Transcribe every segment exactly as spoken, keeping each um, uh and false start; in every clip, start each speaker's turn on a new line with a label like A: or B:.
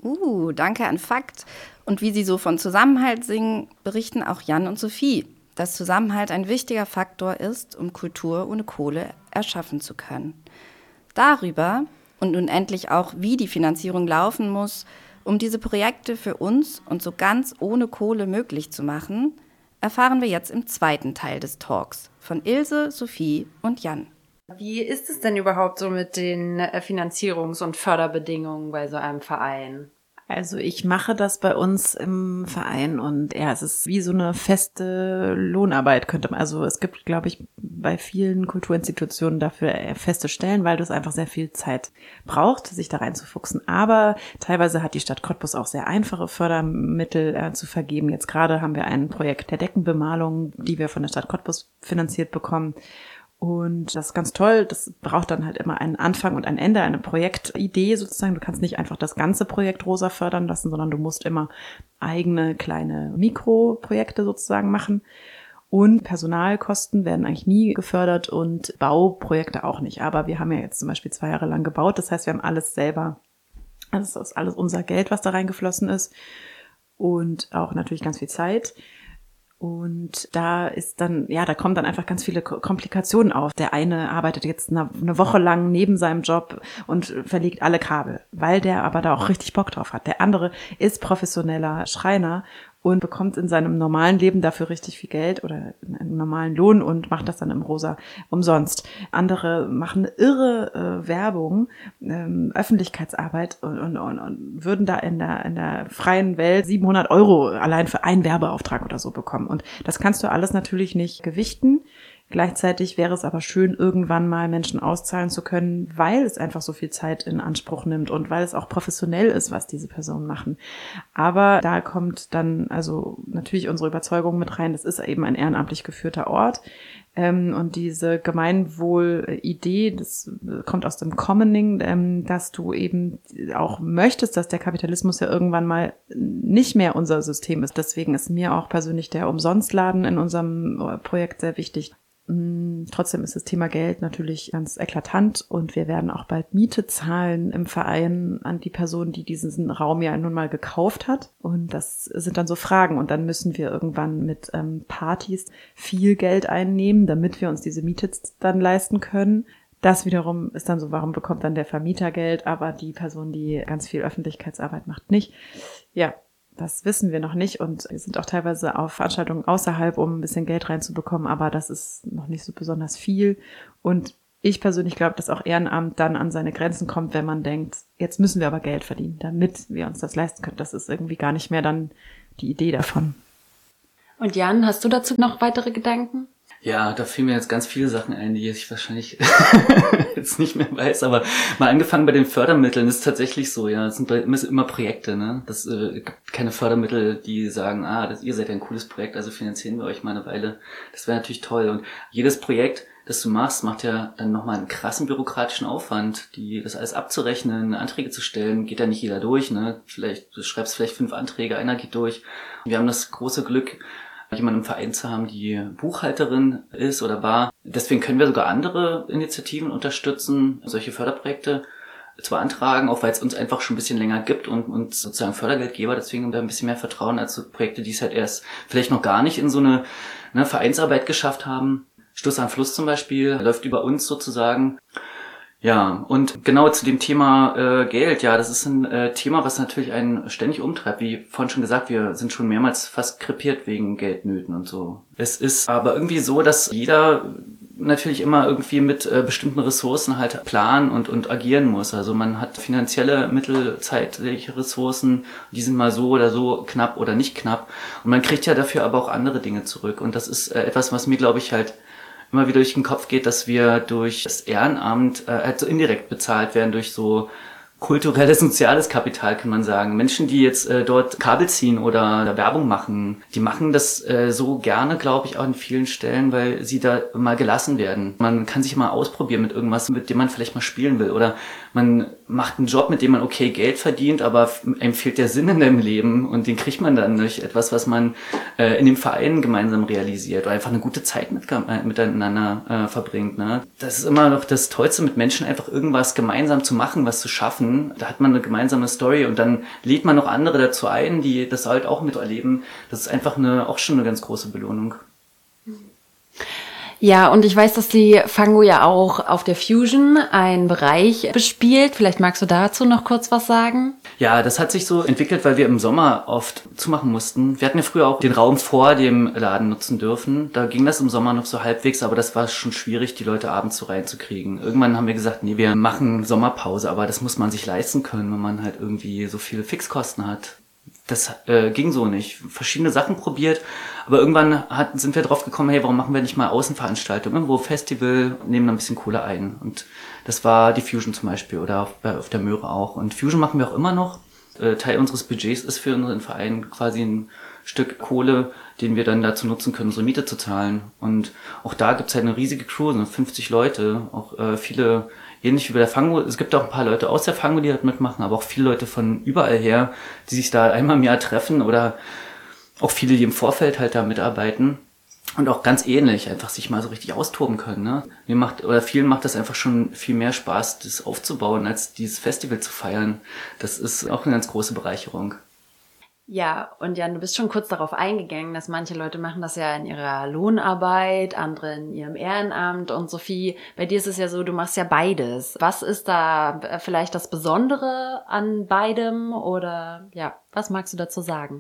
A: Uh, danke an Fakt. Und wie sie so von Zusammenhalt singen, berichten auch Jan und Sophie, dass Zusammenhalt ein wichtiger Faktor ist, um Kultur ohne Kohle erschaffen zu können. Darüber und nun endlich auch, wie die Finanzierung laufen muss, um diese Projekte für uns und so ganz ohne Kohle möglich zu machen, erfahren wir jetzt im zweiten Teil des Talks von Ilse, Sophie und Jan.
B: Wie ist es denn überhaupt so mit den Finanzierungs- und Förderbedingungen bei so einem Verein?
C: Also ich mache das bei uns im Verein und ja, es ist wie so eine feste Lohnarbeit, könnte man. Also es gibt, glaube ich, bei vielen Kulturinstitutionen dafür feste Stellen, weil das einfach sehr viel Zeit braucht, sich da reinzufuchsen. Aber teilweise hat die Stadt Cottbus auch sehr einfache Fördermittel äh, zu vergeben. Jetzt gerade haben wir ein Projekt der Deckenbemalung, die wir von der Stadt Cottbus finanziert bekommen. Und das ist ganz toll, das braucht dann halt immer einen Anfang und ein Ende, eine Projektidee sozusagen. Du kannst nicht einfach das ganze Projekt rosa fördern lassen, sondern du musst immer eigene kleine Mikroprojekte sozusagen machen. Und Personalkosten werden eigentlich nie gefördert und Bauprojekte auch nicht. Aber wir haben ja jetzt zum Beispiel zwei Jahre lang gebaut, das heißt, wir haben alles selber, das ist alles unser Geld, was da reingeflossen ist und auch natürlich ganz viel Zeit. Und da ist dann, ja, da kommen dann einfach ganz viele Komplikationen auf. Der eine arbeitet jetzt eine, eine Woche lang neben seinem Job und verlegt alle Kabel, weil der aber da auch richtig Bock drauf hat. Der andere ist professioneller Schreiner und bekommt in seinem normalen Leben dafür richtig viel Geld oder einen normalen Lohn und macht das dann im Rosa umsonst. Andere machen eine irre äh, Werbung, ähm, Öffentlichkeitsarbeit und, und, und, und würden da in der, in der freien Welt siebenhundert Euro allein für einen Werbeauftrag oder so bekommen. Und das kannst du alles natürlich nicht gewichten. Gleichzeitig wäre es aber schön, irgendwann mal Menschen auszahlen zu können, weil es einfach so viel Zeit in Anspruch nimmt und weil es auch professionell ist, was diese Personen machen. Aber da kommt dann also natürlich unsere Überzeugung mit rein, das ist eben ein ehrenamtlich geführter Ort. Und diese Gemeinwohl-Idee, das kommt aus dem Commoning, dass du eben auch möchtest, dass der Kapitalismus ja irgendwann mal nicht mehr unser System ist. Deswegen ist mir auch persönlich der Umsonstladen in unserem Projekt sehr wichtig. Trotzdem ist das Thema Geld natürlich ganz eklatant und wir werden auch bald Miete zahlen im Verein an die Person, die diesen Raum ja nun mal gekauft hat. Und das sind dann so Fragen. Und dann müssen wir irgendwann mit ähm, Partys viel Geld einnehmen, damit wir uns diese Miete dann leisten können. Das wiederum ist dann so, warum bekommt dann der Vermieter Geld, aber die Person, die ganz viel Öffentlichkeitsarbeit macht, nicht. Ja. Das wissen wir noch nicht und wir sind auch teilweise auf Veranstaltungen außerhalb, um ein bisschen Geld reinzubekommen, aber das ist noch nicht so besonders viel. Und ich persönlich glaube, dass auch Ehrenamt dann an seine Grenzen kommt, wenn man denkt, jetzt müssen wir aber Geld verdienen, damit wir uns das leisten können. Das ist irgendwie gar nicht mehr dann die Idee davon.
B: Und Jan, hast du dazu noch weitere Gedanken?
D: Ja, da fielen mir jetzt ganz viele Sachen ein, die ich wahrscheinlich jetzt nicht mehr weiß, aber mal angefangen bei den Fördermitteln, ist tatsächlich so, ja, es sind immer Projekte, ne, das äh, gibt keine Fördermittel, die sagen, ah, das, ihr seid ein cooles Projekt, also finanzieren wir euch mal eine Weile, das wäre natürlich toll und jedes Projekt, das du machst, macht ja dann nochmal einen krassen bürokratischen Aufwand, die das alles abzurechnen, Anträge zu stellen, geht ja nicht jeder durch, ne, vielleicht, du schreibst vielleicht fünf Anträge, einer geht durch, wir haben das große Glück, jemanden im Verein zu haben, die Buchhalterin ist oder war. Deswegen können wir sogar andere Initiativen unterstützen, solche Förderprojekte zu beantragen, auch weil es uns einfach schon ein bisschen länger gibt und uns sozusagen Fördergeldgeber, deswegen haben wir ein bisschen mehr Vertrauen als so Projekte, die es halt erst vielleicht noch gar nicht in so eine, eine Vereinsarbeit geschafft haben. Stoß an Fluss zum Beispiel läuft über uns sozusagen. Ja, und genau zu dem Thema äh, Geld, ja, das ist ein äh, Thema, was natürlich einen ständig umtreibt. Wie vorhin schon gesagt, wir sind schon mehrmals fast krepiert wegen Geldnöten und so. Es ist aber irgendwie so, dass jeder natürlich immer irgendwie mit äh, bestimmten Ressourcen halt planen und und agieren muss. Also man hat finanzielle Mittel, zeitliche Ressourcen, die sind mal so oder so knapp oder nicht knapp. Und man kriegt ja dafür aber auch andere Dinge zurück. Und das ist äh, etwas, was mir, glaube ich, halt immer wieder durch den Kopf geht, dass wir durch das Ehrenamt äh, halt so indirekt bezahlt werden, durch so kulturelles, soziales Kapital, kann man sagen. Menschen, die jetzt äh, dort Kabel ziehen oder Werbung machen, die machen das äh, so gerne, glaube ich, auch an vielen Stellen, weil sie da mal gelassen werden. Man kann sich mal ausprobieren mit irgendwas, mit dem man vielleicht mal spielen will. Oder man macht einen Job, mit dem man okay Geld verdient, aber einem fehlt der Sinn in dem Leben und den kriegt man dann durch etwas, was man äh, in dem Verein gemeinsam realisiert oder einfach eine gute Zeit mit, äh, miteinander äh, verbringt. Ne? Das ist immer noch das Tollste, mit Menschen einfach irgendwas gemeinsam zu machen, was zu schaffen. Da hat man eine gemeinsame Story und dann lädt man noch andere dazu ein, die das halt auch miterleben. Das ist einfach eine auch schon eine ganz große Belohnung.
B: Ja, und ich weiß, dass die Fango ja auch auf der Fusion einen Bereich bespielt. Vielleicht magst du dazu noch kurz was sagen?
D: Ja, das hat sich so entwickelt, weil wir im Sommer oft zumachen mussten. Wir hatten ja früher auch den Raum vor dem Laden nutzen dürfen. Da ging das im Sommer noch so halbwegs, aber das war schon schwierig, die Leute abends so reinzukriegen. Irgendwann haben wir gesagt, nee, wir machen Sommerpause, aber das muss man sich leisten können, wenn man halt irgendwie so viele Fixkosten hat. Das äh, ging so nicht. Verschiedene Sachen probiert, aber irgendwann hat, sind wir drauf gekommen, hey, warum machen wir nicht mal Außenveranstaltungen, irgendwo Festival, nehmen da ein bisschen Kohle ein. Und das war die Fusion zum Beispiel oder auf, äh, auf der Möhre auch. Und Fusion machen wir auch immer noch. Äh, Teil unseres Budgets ist für unseren Verein quasi ein Stück Kohle, den wir dann dazu nutzen können, unsere Miete zu zahlen. Und auch da gibt's halt eine riesige Crew, so fünfzig Leute, auch äh, viele, ähnlich wie bei der Fango. Es gibt auch ein paar Leute aus der Fango, die halt mitmachen, aber auch viele Leute von überall her, die sich da einmal im Jahr treffen oder auch viele, die im Vorfeld halt da mitarbeiten. Und auch ganz ähnlich, einfach sich mal so richtig austoben können. Ne? Mir macht, oder vielen macht das einfach schon viel mehr Spaß, das aufzubauen, als dieses Festival zu feiern. Das ist auch eine ganz große Bereicherung.
B: Ja, und Jan, du bist schon kurz darauf eingegangen, dass manche Leute machen das ja in ihrer Lohnarbeit, andere in ihrem Ehrenamt. Und Sophie, bei dir ist es ja so, du machst ja beides. Was ist da vielleicht das Besondere an beidem? Oder ja, was magst du dazu sagen?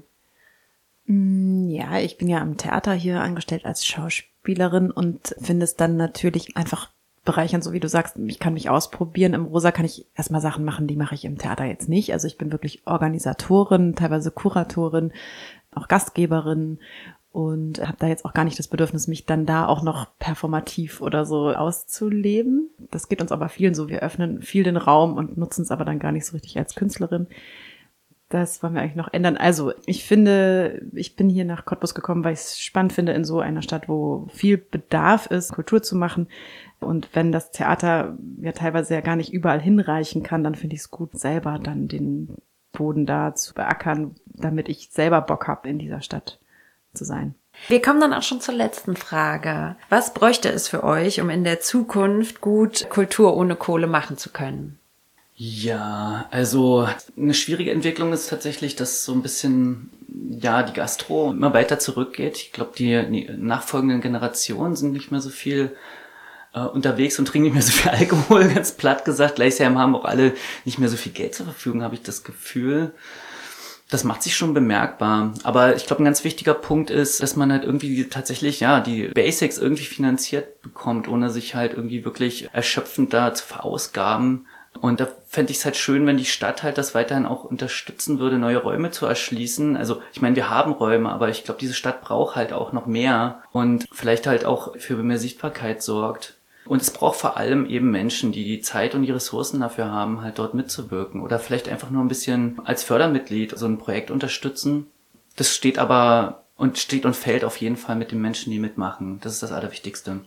C: Ja, ich bin ja am Theater hier angestellt als Schauspielerin und finde es dann natürlich einfach bereichernd, so wie du sagst, ich kann mich ausprobieren. Im Rosa kann ich erstmal Sachen machen, die mache ich im Theater jetzt nicht. Also ich bin wirklich Organisatorin, teilweise Kuratorin, auch Gastgeberin und habe da jetzt auch gar nicht das Bedürfnis, mich dann da auch noch performativ oder so auszuleben. Das geht uns aber vielen so. Wir öffnen viel den Raum und nutzen es aber dann gar nicht so richtig als Künstlerin. Das wollen wir eigentlich noch ändern. Also ich finde, ich bin hier nach Cottbus gekommen, weil ich es spannend finde, in so einer Stadt, wo viel Bedarf ist, Kultur zu machen. Und wenn das Theater ja teilweise ja gar nicht überall hinreichen kann, dann finde ich es gut, selber dann den Boden da zu beackern, damit ich selber Bock habe, in dieser Stadt zu sein.
B: Wir kommen dann auch schon zur letzten Frage. Was bräuchte es für euch, um in der Zukunft gut Kultur ohne Kohle machen zu können?
D: Ja, also eine schwierige Entwicklung ist tatsächlich, dass so ein bisschen, ja, die Gastro immer weiter zurückgeht. Ich glaube, die, die nachfolgenden Generationen sind nicht mehr so viel äh, unterwegs und trinken nicht mehr so viel Alkohol, ganz platt gesagt. Gleichzeitig haben auch alle nicht mehr so viel Geld zur Verfügung, habe ich das Gefühl. Das macht sich schon bemerkbar. Aber ich glaube, ein ganz wichtiger Punkt ist, dass man halt irgendwie tatsächlich, ja, die Basics irgendwie finanziert bekommt, ohne sich halt irgendwie wirklich erschöpfend da zu verausgaben. Und da fände ich es halt schön, wenn die Stadt halt das weiterhin auch unterstützen würde, neue Räume zu erschließen. Also ich meine, wir haben Räume, aber ich glaube, diese Stadt braucht halt auch noch mehr und vielleicht halt auch für mehr Sichtbarkeit sorgt. Und es braucht vor allem eben Menschen, die die Zeit und die Ressourcen dafür haben, halt dort mitzuwirken. Oder vielleicht einfach nur ein bisschen als Fördermitglied so ein Projekt unterstützen. Das steht aber und steht und fällt auf jeden Fall mit den Menschen, die mitmachen. Das ist das Allerwichtigste.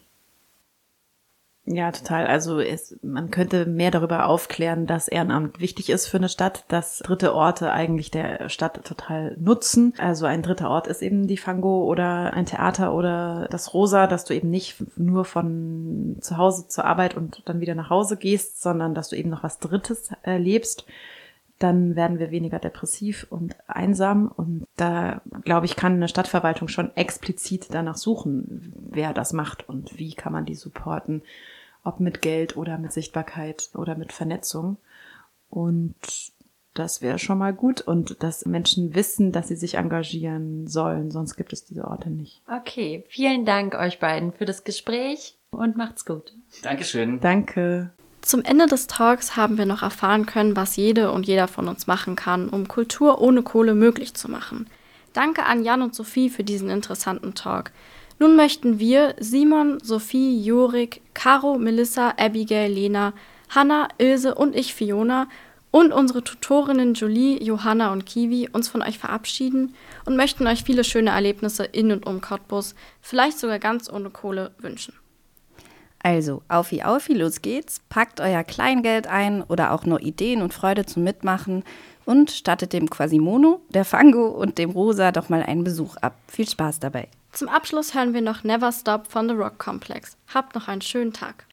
C: Ja, total. Also es, man könnte mehr darüber aufklären, dass Ehrenamt wichtig ist für eine Stadt, dass dritte Orte eigentlich der Stadt total nutzen. Also ein dritter Ort ist eben die Fango oder ein Theater oder das Rosa, dass du eben nicht nur von zu Hause zur Arbeit und dann wieder nach Hause gehst, sondern dass du eben noch was Drittes erlebst. Dann werden wir weniger depressiv und einsam. Und da, glaube ich, kann eine Stadtverwaltung schon explizit danach suchen, wer das macht und wie kann man die supporten. Ob mit Geld oder mit Sichtbarkeit oder mit Vernetzung. Und das wäre schon mal gut. Und dass Menschen wissen, dass sie sich engagieren sollen, sonst gibt es diese Orte nicht.
B: Okay, vielen Dank euch beiden für das Gespräch und macht's gut.
D: Dankeschön.
C: Danke.
E: Zum Ende des Talks haben wir noch erfahren können, was jede und jeder von uns machen kann, um Kultur ohne Kohle möglich zu machen. Danke an Jan und Sophie für diesen interessanten Talk. Nun möchten wir Simon, Sophie, Jorik, Caro, Melissa, Abigail, Lena, Hanna, Ilse und ich, Fiona, und unsere Tutorinnen Julie, Johanna und Kiwi uns von euch verabschieden und möchten euch viele schöne Erlebnisse in und um Cottbus, vielleicht sogar ganz ohne Kohle, wünschen.
A: Also, aufi aufi, los geht's, packt euer Kleingeld ein oder auch nur Ideen und Freude zum Mitmachen und stattet dem Quasimodo, der Fango und dem Rosa doch mal einen Besuch ab. Viel Spaß dabei.
E: Zum Abschluss hören wir noch Never Stop von The Rock Complex. Habt noch einen schönen Tag.